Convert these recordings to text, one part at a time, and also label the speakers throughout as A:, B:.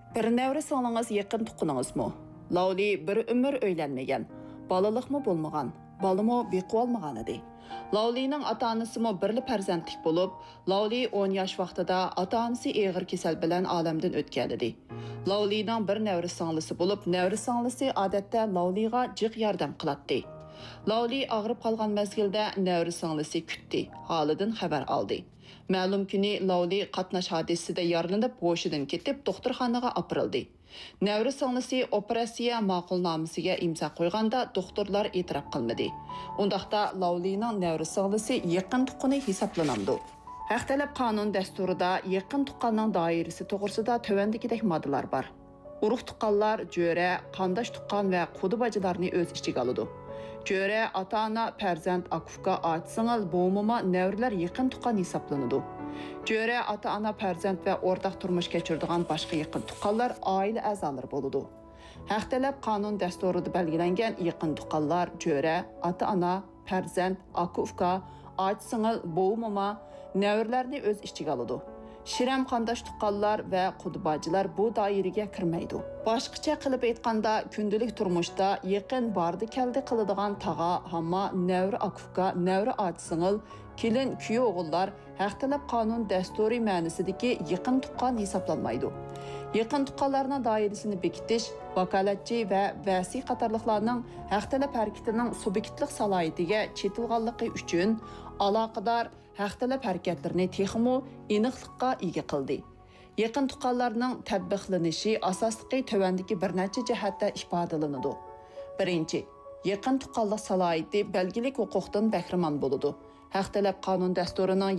A: Bir nevri sığlığınız yakın tuqqununuz mu? Lavli bir ömür öylenmegen, balalık mı bolmagan, balımı beqib olmagan idi. Lavlining ata-anasımı birli farzandlik bolup, Lavli 10 yaş vaqtida ata-anası ağır kesel bilan olamdan o'tgan edi. Lavlining bir nevri singlissi bolup, nevri singlisi odatda Lavliga jiq yordam qilatdi. Lavli og'rib qolgan mezgilda nevri singlisi kutdi, holidan xabar oldi. Ma'lum kuni Lavli qatnash hodisasida yaralanib, hushidan ketib, doktorxonaga opirildi. Nevri singlisi operatsiya ma'qulnomasiga imzo qo'yganda doktorlar e'tirof qilmadi. Undaqda Lavlining nevri singlisi yaqin tuqqani hisoblanamdi. Haq talab qonun dasturida yaqin tuqqanning doirasi to'g'risida tövandagidek moddalar bor. Urug' tuqqanlar jo'ra, qandosh tuqqan va qudibajilarni o'z ichiga oladi. Jo'ra ota-ona, farzand, akufka, ot-singil, bo'mima, nevrilar yaqin tuqqan hisoblanadi. Jo'ra ota-ona, farzand va o'rtaq turmush kechiradigan boshqa yaqin tuqqanlar oila a'zolari bo'ladi. Haq talab qonun dasturida belgilangan yaqin tuqqanlar jo'ra, ota-ona, farzand, akufka, ot-singil, bo'mima, nevrilarni o'z ichiga oladi. Shiram qandosh tuqqanlar va qudibajilar bu doiraga kirmaydi. Boshqacha qilib aytganda, kundalik turmushda yaqin bordi keldi qiladigan tag'a, hamma, nevri akufka, nevri ot-singil, kelin, kuyov o'g'illar haq talab qonun dasturi ma'nosidagi yaqin tuqqan hisoblanmaydi. Yaqin tuqqanlarning doirasini bekitish, vakolatchi va vasi qatorliqlarning haq talab harakatining subyektlik salohiyatiga chetilganligi uchun aloqador haq talab harakatlarini texmo aniqlikqa ega qildi. Yaqin tuqqanlarning tatbiqlanishi asosligi tövandagi bir necha jihatda ifodalanadi. Birinchi, yaqin tuqqanlik salohiyati belgilik huquqdan bahramand bo'ladi. Haq talab qonun dasturining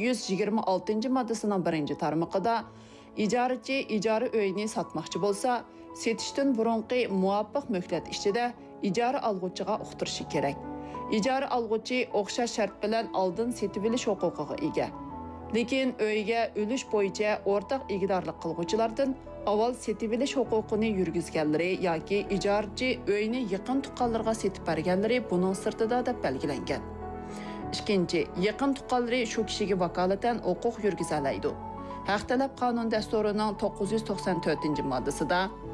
A: 726-moddasining 1-tarmog'ida ijarachi ijara uyini sotmoqchi bo'lsa, setishdan burunqi muvofiq muhlat ichida ijara olg'uchiga uqtirishi kerak. Ijara olg'uchi o'xshash shart bilan oldin setib olish huquqiga ega. Lekin uyga ulush bo'yicha o'rtaq egidorlik qilguvchilardan avval setib olish huquqini yurgizganlari yoki ijarachi uyni yaqin tuqqanlarga setib berganlari buning sirtida deb belgilangan. Ikkinchi, yaqin tuqqanlari shu kishiga vakolatan huquq yurgiza oladi. Haq talab qonun dasturining 994-moddasida